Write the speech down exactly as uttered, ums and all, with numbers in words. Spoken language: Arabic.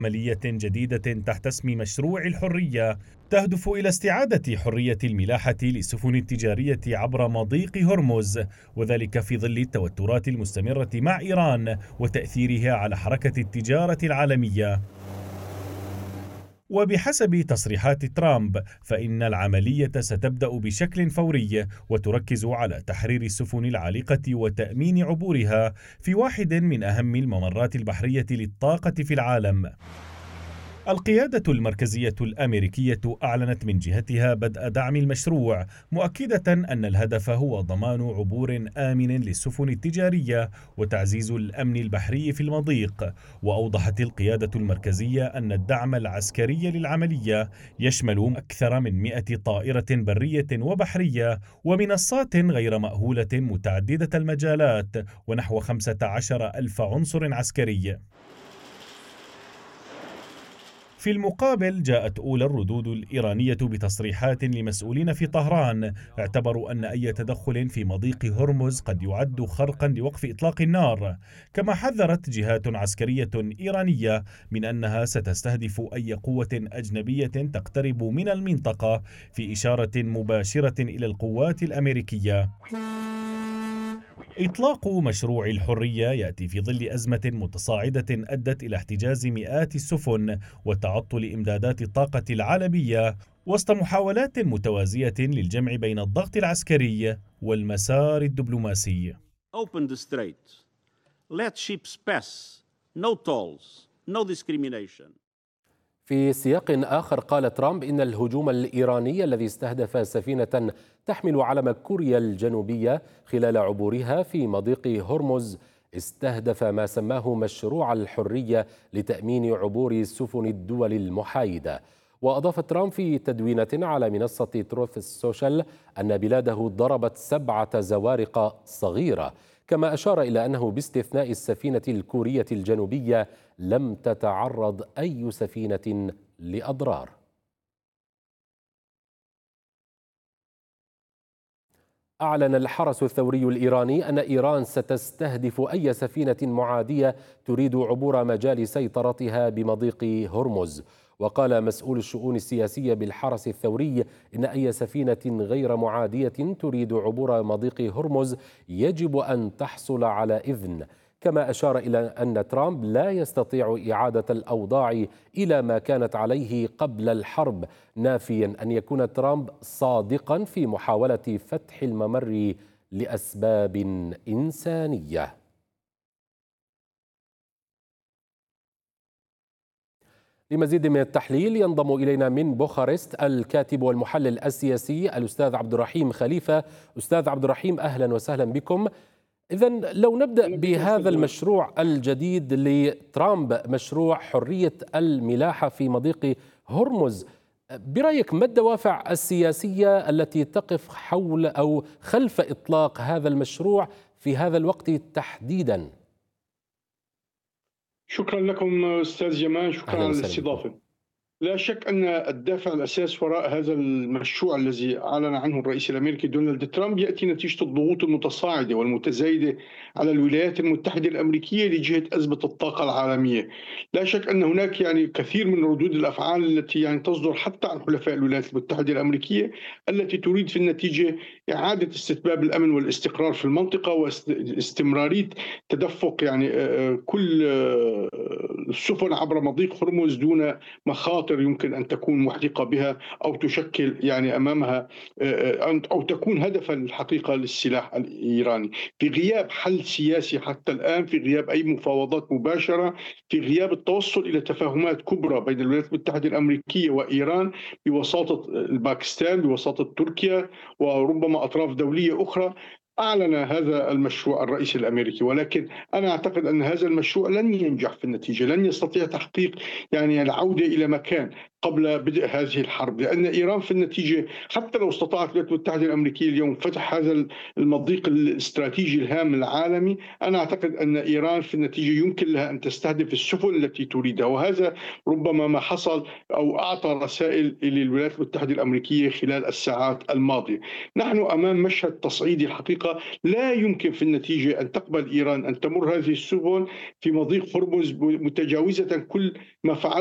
عملية جديدة تحت اسم مشروع الحرية تهدف إلى استعادة حرية الملاحة للسفن التجارية عبر مضيق هرمز، وذلك في ظل التوترات المستمرة مع إيران وتأثيرها على حركة التجارة العالمية. وبحسب تصريحات ترامب فإن العملية ستبدأ بشكل فوري وتركز على تحرير السفن العالقة وتأمين عبورها في واحد من أهم الممرات البحرية للطاقة في العالم. القيادة المركزية الأمريكية أعلنت من جهتها بدء دعم المشروع، مؤكدة أن الهدف هو ضمان عبور آمن للسفن التجارية وتعزيز الأمن البحري في المضيق. وأوضحت القيادة المركزية أن الدعم العسكري للعملية يشمل أكثر من مئة طائرة برية وبحرية ومنصات غير مأهولة متعددة المجالات ونحو خمسة عشر ألف عنصر عسكري. في المقابل جاءت أولى الردود الإيرانية بتصريحات لمسؤولين في طهران اعتبروا أن أي تدخل في مضيق هرمز قد يعد خرقا لوقف إطلاق النار، كما حذرت جهات عسكرية إيرانية من أنها ستستهدف أي قوة أجنبية تقترب من المنطقة، في إشارة مباشرة إلى القوات الأمريكية. إطلاق مشروع الحرية يأتي في ظل أزمة متصاعدة أدت إلى احتجاز مئات السفن وتعطل إمدادات الطاقة العالمية، وسط محاولات متوازية للجمع بين الضغط العسكري والمسار الدبلوماسي. Open the strait. Let ships pass. No tolls. No discrimination. في سياق آخر قال ترامب إن الهجوم الإيراني الذي استهدف سفينة تحمل علم كوريا الجنوبية خلال عبورها في مضيق هرمز استهدف ما سماه مشروع الحرية لتأمين عبور سفن الدول المحايدة. وأضاف ترامب في تدوينة على منصة تروث السوشيال أن بلاده ضربت سبعة زوارق صغيرة، كما أشار إلى أنه باستثناء السفينة الكورية الجنوبية لم تتعرض أي سفينة لأضرار. أعلن الحرس الثوري الإيراني أن إيران ستستهدف أي سفينة معادية تريد عبور مجال سيطرتها بمضيق هرمز. وقال مسؤول الشؤون السياسية بالحرس الثوري إن أي سفينة غير معادية تريد عبور مضيق هرمز يجب أن تحصل على إذن. كما أشار إلى أن ترامب لا يستطيع إعادة الأوضاع إلى ما كانت عليه قبل الحرب، نافيا أن يكون ترامب صادقا في محاولة فتح الممر لأسباب إنسانية. لمزيد من التحليل ينضم إلينا من بوخارست الكاتب والمحلل السياسي الأستاذ عبد الرحيم خليفة. أستاذ عبد الرحيم، أهلا وسهلا بكم. إذن لو نبدأ بهذا المشروع الجديد لترامب، مشروع حرية الملاحة في مضيق هرمز، برأيك ما الدوافع السياسية التي تقف حول أو خلف إطلاق هذا المشروع في هذا الوقت تحديدا؟ شكرا لكم أستاذ جمال، شكرا على الاستضافة. لا شك أن الدافع الأساس وراء هذا المشروع الذي أعلن عنه الرئيس الأمريكي دونالد ترامب يأتي نتيجة الضغوط المتصاعدة والمتزايدة على الولايات المتحدة الأمريكية لجهة أزمة الطاقة العالمية. لا شك أن هناك يعني كثير من ردود الأفعال التي يعني تصدر حتى عن حلفاء الولايات المتحدة الأمريكية التي تريد في النتيجة إعادة استتباب الأمن والاستقرار في المنطقة واستمرارية تدفق يعني كل السفن عبر مضيق هرمز دون مخاطر يمكن أن تكون محدقة بها أو تشكل يعني أمامها أو تكون هدفا الحقيقة للسلاح الإيراني، في غياب حل سياسي حتى الآن، في غياب أي مفاوضات مباشرة، في غياب التوصل إلى تفاهمات كبرى بين الولايات المتحدة الأمريكية وإيران بوساطة الباكستان، بوساطة تركيا وربما أطراف دولية أخرى. أعلن هذا المشروع الرئيس الأمريكي، ولكن أنا أعتقد أن هذا المشروع لن ينجح في النتيجة، لن يستطيع تحقيق يعني العودة إلى مكان قبل بدء هذه الحرب، لأن إيران في النتيجة حتى لو استطاعت الولايات المتحدة الأمريكية اليوم فتح هذا المضيق الاستراتيجي الهام العالمي، أنا أعتقد أن إيران في النتيجة يمكن لها أن تستهدف السفن التي تريدها، وهذا ربما ما حصل أو أعطى رسائل للولايات المتحدة الأمريكية خلال الساعات الماضية. نحن أمام مشهد تصعيدي الحقيقة المنطقة. لا يمكن في النتيجة أن تقبل إيران أن تمر هذه السفن في مضيق هرمز متجاوزة كل ما فعل